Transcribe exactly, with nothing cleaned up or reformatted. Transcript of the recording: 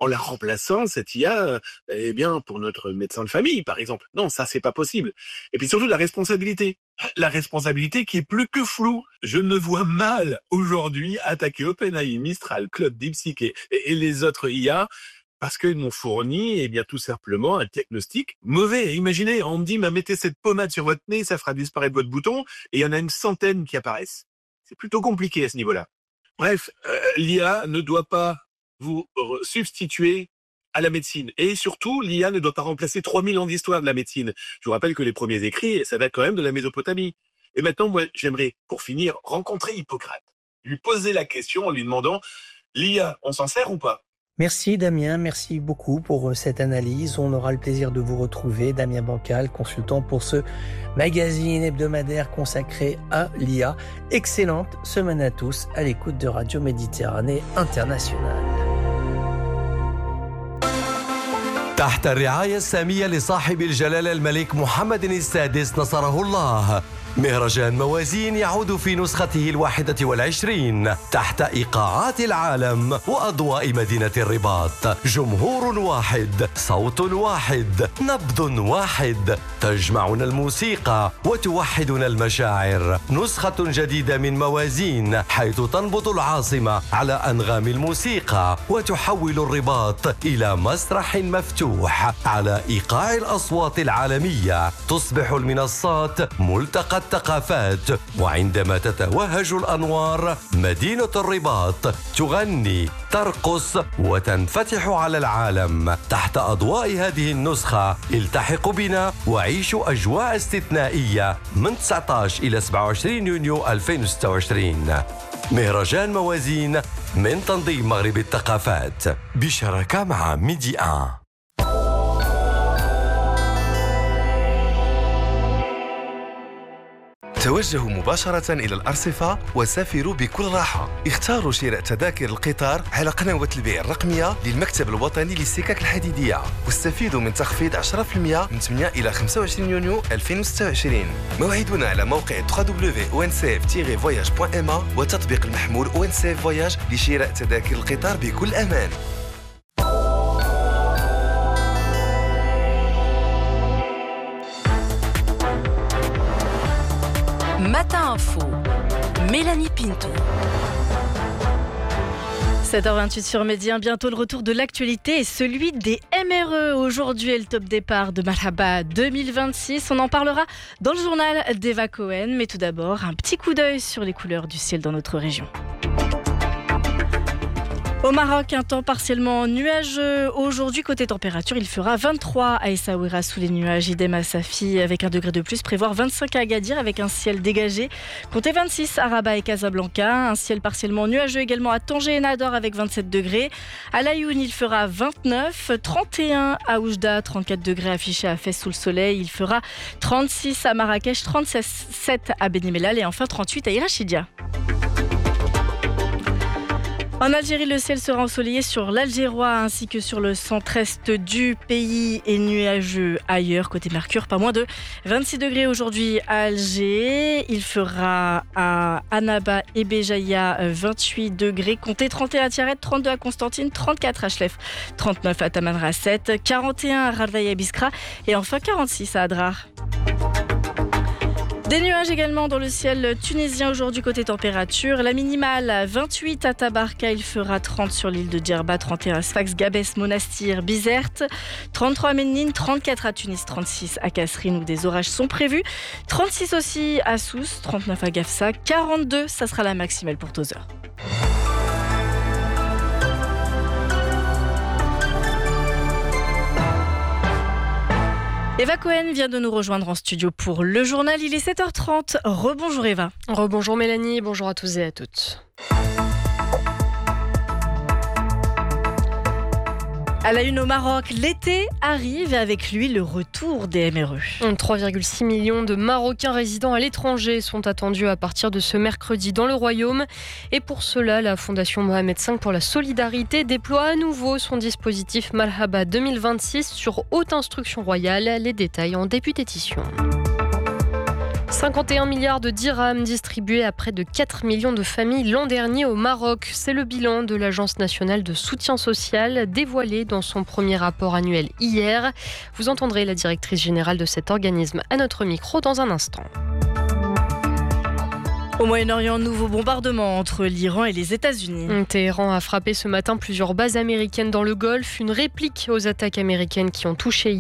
en la remplaçant, cette I A, eh bien, pour notre médecin de famille, par exemple. Non, ça, c'est pas possible. Et puis surtout, la responsabilité. La responsabilité qui est plus que floue. Je me vois mal, aujourd'hui, attaquer OpenAI, Mistral, Claude, DeepSeek et, et les autres I A parce qu'ils m'ont fourni, eh bien, tout simplement, un diagnostic mauvais. Imaginez, on me dit, bah, mettez cette pommade sur votre nez, ça fera disparaître votre bouton, et il y en a une centaine qui apparaissent. C'est plutôt compliqué à ce niveau-là. Bref, euh, l'I A ne doit pas vous substituer à la médecine. Et surtout, l'I A ne doit pas remplacer trois mille ans d'histoire de la médecine. Je vous rappelle que les premiers écrits, ça date quand même de la Mésopotamie. Et maintenant, moi, j'aimerais, pour finir, rencontrer Hippocrate. Lui poser la question en lui demandant, l'I A, on s'en sert ou pas ? Merci Damien, merci beaucoup pour cette analyse. On aura le plaisir de vous retrouver, Damien Bancal, consultant pour ce magazine hebdomadaire consacré à l'I A. Excellente semaine à tous à l'écoute de Radio Méditerranée Internationale. تحت الرعاية السامية لصاحب الجلالة الملك محمد السادس نصره الله، مهرجان موازين يعود في نسخته الواحدة والعشرين تحت إيقاعات العالم وأضواء مدينة الرباط. جمهور واحد، صوت واحد، نبض واحد، تجمعنا الموسيقى وتوحدنا المشاعر. نسخة جديدة من موازين حيث تنبض العاصمة على أنغام الموسيقى وتحول الرباط إلى مسرح مفتوح على إيقاع الأصوات العالمية. تصبح المنصات ملتقى الثقافات، وعندما تتوهج الأنوار مدينة الرباط تغني، ترقص وتنفتح على العالم. تحت أضواء هذه النسخة التحق بنا وعيشوا أجواء استثنائية من تسعة عشر إلى سبعة وعشرين يونيو ألفين وستة وعشرين. مهرجان موازين من تنظيم مغرب الثقافات بشراكة مع ميدي آن. توجهوا مباشرة إلى الأرصفة وسافروا بكل راحة. اختاروا شراء تذاكر القطار على قنوات البيع الرقمية للمكتب الوطني للسكك الحديدية، واستفيدوا من تخفيض عشرة بالمئة من ثمانية إلى خمسة وعشرين يونيو ألفين وستة وعشرين. موعدنا على موقع دبليو دبليو دبليو دوت أو إن سي إف فواياج دوت إم إيه وتطبيق المحمول أو إن سي إف فواياج لشراء تذاكر القطار بكل أمان. Matin Info, Mélanie Pinto. sept heures vingt-huit sur Média, bientôt le retour de l'actualité et celui des M R E. Aujourd'hui est le top départ de Marhaba deux mille vingt-six. On en parlera dans le journal d'Eva Cohen. Mais tout d'abord, un petit coup d'œil sur les couleurs du ciel dans notre région. Au Maroc, un temps partiellement nuageux. Aujourd'hui, côté température, il fera vingt-trois à Essaouira sous les nuages, idem à Safi avec un degré de plus, prévoir vingt-cinq à Agadir avec un ciel dégagé. Comptez vingt-six à Rabat et Casablanca, un ciel partiellement nuageux également à Tanger et Nador avec vingt-sept degrés. À Laayoune, il fera vingt-neuf, trente et un à Oujda, trente-quatre degrés affichés à Fès sous le soleil. Il fera trente-six à Marrakech, trente-sept à Beni Mellal et enfin trente-huit à Irachidia. En Algérie, le ciel sera ensoleillé sur l'Algérois ainsi que sur le centre-est du pays et nuageux ailleurs. Côté Mercure, pas moins de vingt-six degrés aujourd'hui à Alger. Il fera à Annaba et Béjaïa vingt-huit degrés. Comptez trente et un à Tiaret, trente-deux à Constantine, trente-quatre à Chlef, trente-neuf à Tamanrasset, quarante et un à Rardaï et Biskra et enfin quarante-six à Adrar. Des nuages également dans le ciel tunisien aujourd'hui côté température. La minimale vingt-huit à Tabarka, il fera trente sur l'île de Djerba, trente et un à Sfax, Gabès, Monastir, Bizerte, trente-trois à Ménine, trente-quatre à Tunis, trente-six à Kasserine où des orages sont prévus, trente-six aussi à Sousse, trente-neuf à Gafsa, quarante-deux, ça sera la maximale pour Tozeur. Eva Cohen vient de nous rejoindre en studio pour le journal. Il est sept heures trente. Rebonjour Eva. Rebonjour Mélanie, bonjour à tous et à toutes. À la une au Maroc, l'été arrive et avec lui le retour des M R E. trois virgule six millions de Marocains résidant à l'étranger sont attendus à partir de ce mercredi dans le Royaume. Et pour cela, la Fondation Mohamed cinq pour la solidarité déploie à nouveau son dispositif Marhaba deux mille vingt-six sur haute instruction royale. Les détails en début d'édition. cinquante et un milliards de dirhams distribués à près de quatre millions de familles l'an dernier au Maroc. C'est le bilan de l'Agence nationale de soutien social dévoilé dans son premier rapport annuel hier. Vous entendrez la directrice générale de cet organisme à notre micro dans un instant. Au Moyen-Orient, nouveau bombardement entre l'Iran et les États-Unis. Téhéran a frappé ce matin plusieurs bases américaines dans le Golfe, une réplique aux attaques américaines qui ont touché